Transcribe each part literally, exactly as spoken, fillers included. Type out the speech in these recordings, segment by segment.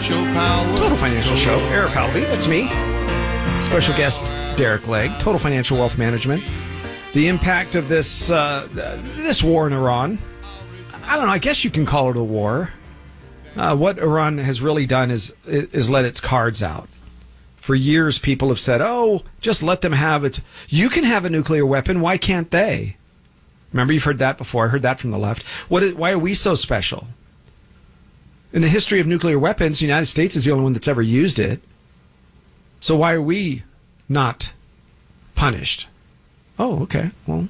Total Financial Show. Eric Halby, that's me. Special guest, Derek Legg. Total Financial Wealth Management. The impact of this uh, this war in Iran. I don't know. I guess you can call it a war. Uh, what Iran has really done is is let its cards out. For years, people have said, "Oh, just let them have it. You can have a nuclear weapon. Why can't they?" Remember, you've heard that before. I heard that from the left. What is, why are we so special? In the history of nuclear weapons, the United States is the only one that's ever used it. So why are we not punished? Oh, okay. Well,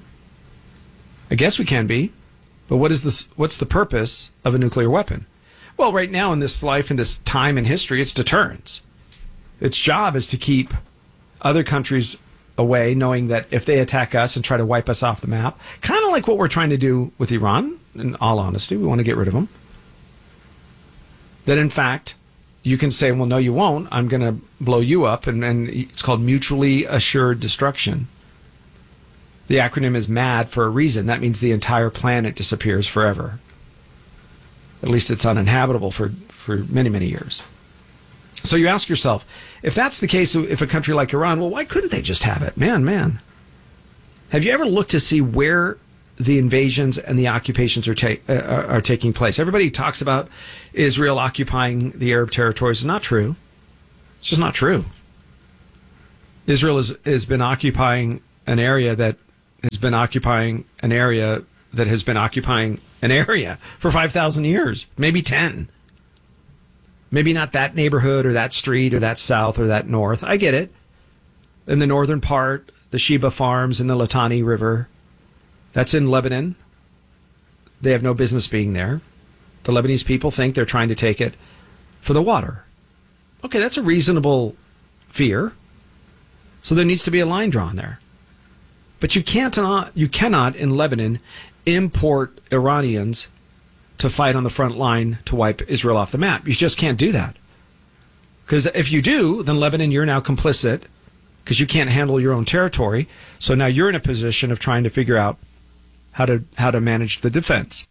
I guess we can be. But what is this? What's the purpose of a nuclear weapon? Well, right now in this life, in this time in history, it's deterrence. Its job is to keep other countries away, knowing that if they attack us and try to wipe us off the map, kind of like what we're trying to do with Iran, in all honesty, we want to get rid of them. That in fact, you can say, well, no, you won't. I'm going to blow you up. And, and it's called mutually assured destruction. The acronym is MAD for a reason. That means the entire planet disappears forever. At least it's uninhabitable for, for many, many years. So you ask yourself, if that's the case, if a country like Iran, well, why couldn't they just have it? Man, man. Have you ever looked to see where the invasions and the occupations are, ta- uh, are taking place? Everybody talks about Israel occupying the Arab territories. It's not true. It's just not true. Israel has, has been occupying an area that has been occupying an area that has been occupying an area for five thousand years, maybe ten. Maybe not that neighborhood or that street or that south or that north. I get it. In the northern part, the Sheba farms and the Litani River, that's in Lebanon. They have no business being there. The Lebanese people think they're trying to take it for the water. Okay, that's a reasonable fear. So there needs to be a line drawn there. But you can't not, you cannot in Lebanon import Iranians to fight on the front line to wipe Israel off the map. You just can't do that. Because if you do, then Lebanon, you're now complicit because you can't handle your own territory. So now you're in a position of trying to figure out how to how to manage the defense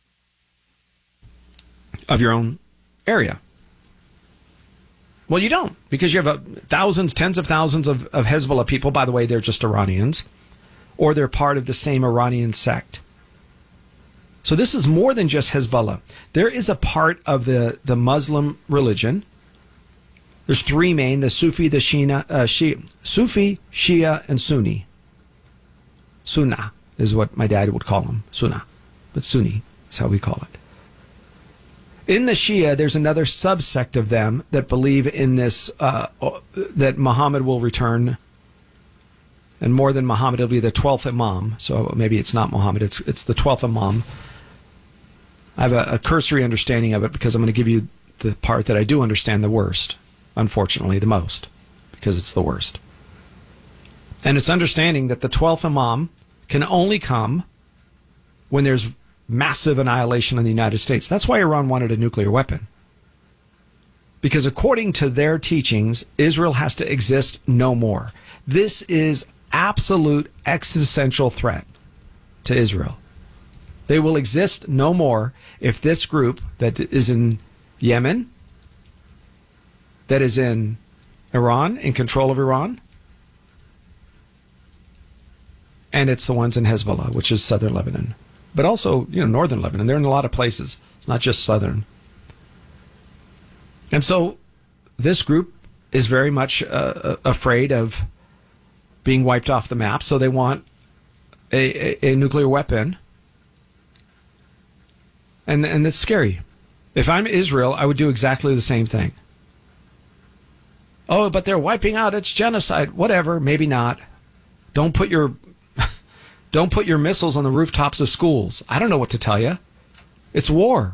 of your own area. Well, you don't, because you have a, thousands, tens of thousands of, of Hezbollah people. By the way, they're just Iranians, or they're part of the same Iranian sect. So this is more than just Hezbollah. There is a part of the, the Muslim religion. There's three main, the Sufi, the Shia, uh, Shia, Sufi, Shia, and Sunni. Sunnah is what my dad would call them, Sunnah. But Sunni is how we call it. In the Shia, there's another subsect of them that believe in this, uh, that Muhammad will return. And more than Muhammad, it'll be the twelfth Imam. So maybe it's not Muhammad, it's it's the twelfth Imam. I have a, a cursory understanding of it because I'm going to give you the part that I do understand the worst, unfortunately, the most, because it's the worst. And it's understanding that the twelfth Imam can only come when there's massive annihilation in the United States. That's why Iran wanted a nuclear weapon. Because according to their teachings, Israel has to exist no more. This is absolute existential threat to Israel. They will exist no more if this group that is in Yemen, that is in Iran, in control of Iran, and it's the ones in Hezbollah, which is southern Lebanon. But also, you know, northern Lebanon. They're in a lot of places, not just southern. And so this group is very much uh, afraid of being wiped off the map, so they want a, a, a nuclear weapon. And and it's scary. If I'm Israel, I would do exactly the same thing. Oh, but they're wiping out, it's genocide. Whatever, maybe not. Don't put your don't put your missiles on the rooftops of schools. I don't know what to tell you. It's war.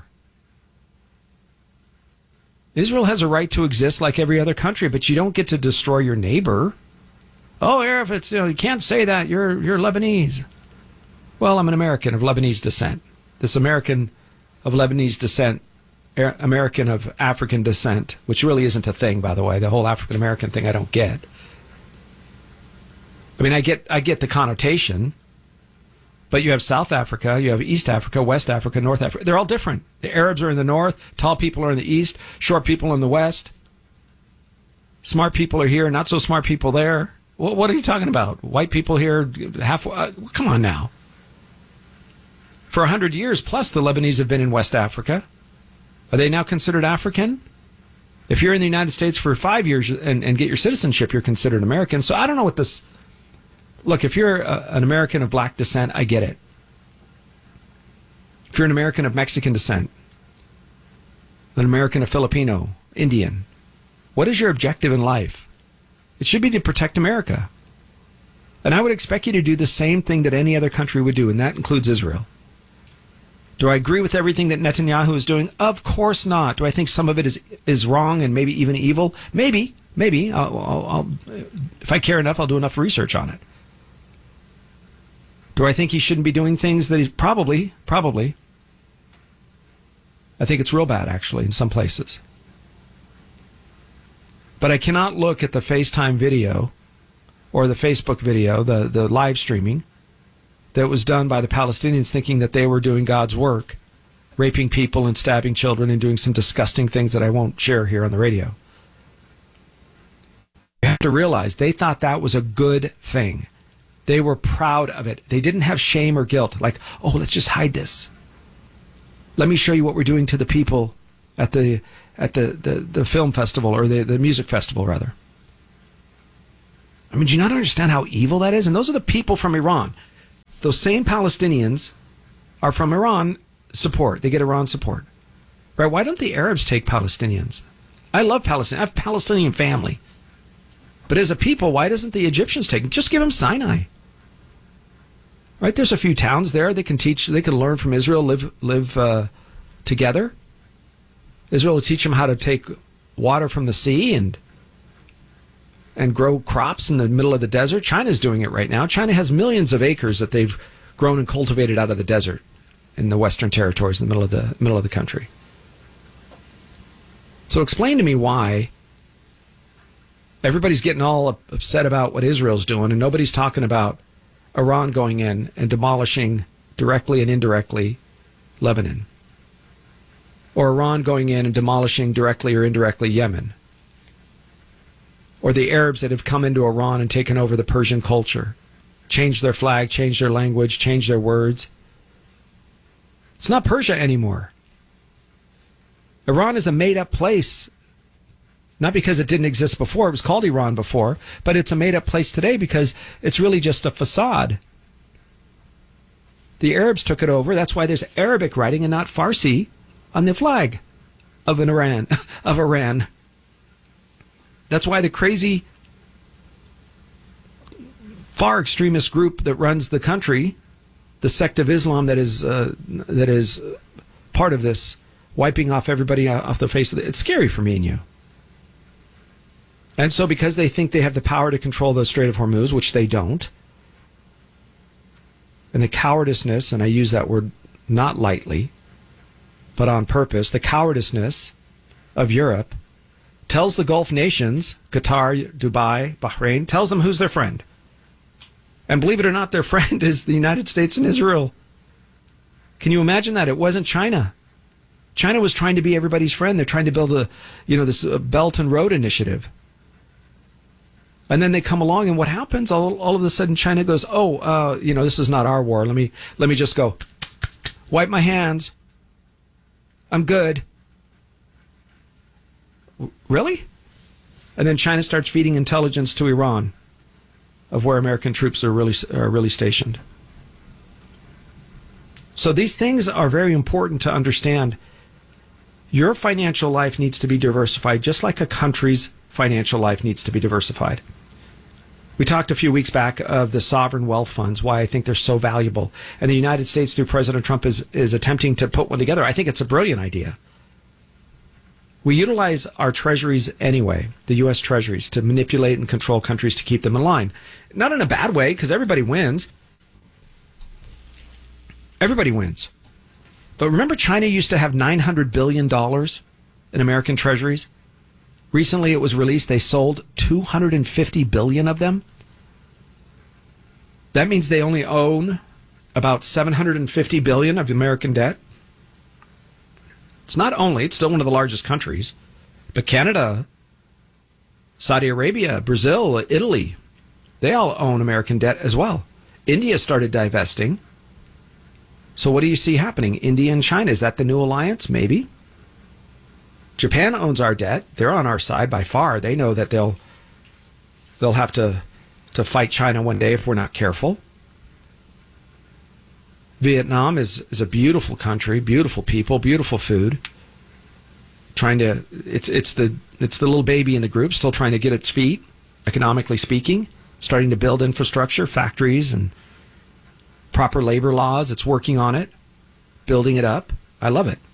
Israel has a right to exist like every other country, but you don't get to destroy your neighbor. Oh, Arif, it's, you know, you can't say that. You're you're Lebanese. Well, I'm an American of Lebanese descent. This American of Lebanese descent, American of African descent, which really isn't a thing, by the way. The whole African American thing I don't get. I mean, I get I get the connotation, But you have South Africa, you have East Africa, West Africa, North Africa. They're all different. The Arabs are in the north, tall people are in the east, short people in the west. Smart people are here, not so smart people there. What, what are you talking about? White people here, half. Uh, come on now. For a hundred years plus, the Lebanese have been in West Africa. Are they now considered African? If you're in the United States for five years and, and get your citizenship, you're considered American. So I don't know what this... Look, if you're a, an American of black descent, I get it. If you're an American of Mexican descent, an American of Filipino, Indian, what is your objective in life? It should be to protect America. And I would expect you to do the same thing that any other country would do, and that includes Israel. Do I agree with everything that Netanyahu is doing? Of course not. Do I think some of it is is wrong and maybe even evil? Maybe, maybe. I'll, I'll, I'll, if I care enough, I'll do enough research on it. Do I think he shouldn't be doing things that he's probably, probably. I think it's real bad, actually, in some places. But I cannot look at the FaceTime video or the Facebook video, the, the live streaming, that was done by the Palestinians thinking that they were doing God's work, raping people and stabbing children and doing some disgusting things that I won't share here on the radio. You have to realize they thought that was a good thing. They were proud of it. They didn't have shame or guilt, like, oh, let's just hide this. Let me show you what we're doing to the people at the at the, the, the film festival, or the, the music festival, rather. I mean, do you not understand how evil that is? And those are the people from Iran. Those same Palestinians are from Iran support. They get Iran support. Right? Why don't the Arabs take Palestinians? I love Palestine. I have Palestinian family. But as a people, why doesn't the Egyptians take them? Just give them Sinai. Right? There's a few towns there. They can teach, they can learn from Israel, live live uh, together. Israel will teach them how to take water from the sea and and grow crops in the middle of the desert. China's doing it right now. China has millions of acres that they've grown and cultivated out of the desert in the Western territories, in the middle of the middle of the country. So explain to me why everybody's getting all upset about what Israel's doing, and nobody's talking about Iran going in and demolishing directly and indirectly Lebanon, or Iran going in and demolishing directly or indirectly Yemen, or the Arabs that have come into Iran and taken over the Persian culture, changed their flag, changed their language, changed their words. It's not Persia anymore. Iran is a made-up place, not because it didn't exist before. It was called Iran before, but it's a made-up place today because it's really just a facade. The Arabs took it over. That's why there's Arabic writing and not Farsi on the flag of an Iran, of Iran. That's why the crazy far extremist group that runs the country, the sect of Islam that is uh, that is part of this, wiping off everybody off the face of it, it's scary for me and you. And so because they think they have the power to control the Strait of Hormuz, which they don't, and the cowardiceness, and I use that word not lightly, but on purpose, the cowardiceness of Europe tells the Gulf nations, Qatar, Dubai, Bahrain, tells them who's their friend. And believe it or not, their friend is the United States and Israel. Can you imagine that? It wasn't China. China was trying to be everybody's friend. They're trying to build a, you know, this uh, Belt and Road Initiative. And then they come along, and what happens? All, all of a sudden, China goes, "Oh, uh, you know, this is not our war. Let me let me just go, wipe my hands. I'm good." Really? And then China starts feeding intelligence to Iran of where American troops are really are really stationed. So these things are very important to understand. Your financial life needs to be diversified, just like a country's financial life needs to be diversified. We talked a few weeks back of the sovereign wealth funds, why I think they're so valuable. And the United States, through President Trump, is, is attempting to put one together. I think it's a brilliant idea. We utilize our treasuries anyway, the U S treasuries, to manipulate and control countries to keep them in line. Not in a bad way, because everybody wins. Everybody wins. But remember, China used to have nine hundred billion dollars in American treasuries? Recently it was released they sold two hundred fifty billion dollars of them. That means they only own about seven hundred fifty billion dollars of American debt. It's not only, it's still one of the largest countries, but Canada, Saudi Arabia, Brazil, Italy, they all own American debt as well. India started divesting. So what do you see happening? India and China, is that the new alliance? Maybe. Japan owns our debt. They're on our side by far. They know that they'll they'll have to, to fight China one day if we're not careful. Vietnam is, is a beautiful country, beautiful people, beautiful food. Trying to it's it's the it's the little baby in the group, still trying to get its feet, economically speaking, starting to build infrastructure, factories and proper labor laws. It's working on it, building it up. I love it.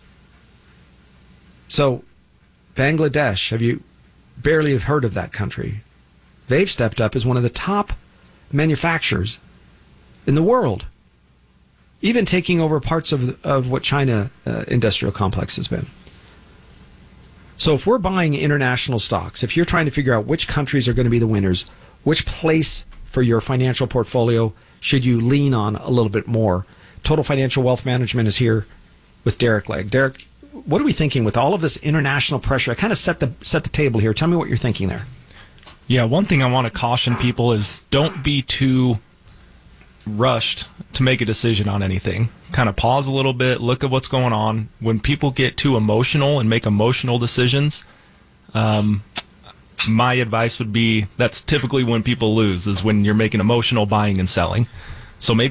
So, Bangladesh, have you barely have heard of that country? They've stepped up as one of the top manufacturers in the world, even taking over parts of of what China uh, industrial complex has been. So if we're buying international stocks, if you're trying to figure out which countries are going to be the winners, which place for your financial portfolio should you lean on a little bit more, Total Financial Wealth Management is here with Derek Legg. Derek, what are we thinking with all of this international pressure? I kind of set the set the table here. Tell me what you're thinking there. Yeah, one thing I want to caution people is don't be too rushed to make a decision on anything. Kind of pause a little bit, look at what's going on. When people get too emotional and make emotional decisions, um, my advice would be that's typically when people lose, is when you're making emotional buying and selling. So maybe